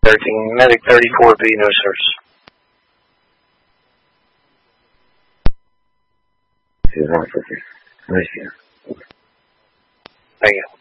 everything. Medic 34B, no sirs. Ciudad, okay. Nice. Thank you.